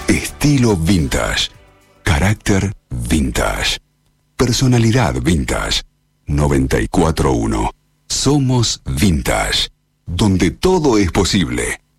Estilo vintage. Carácter vintage. Personalidad vintage. 94.1. Somos Vintage. Donde todo es posible.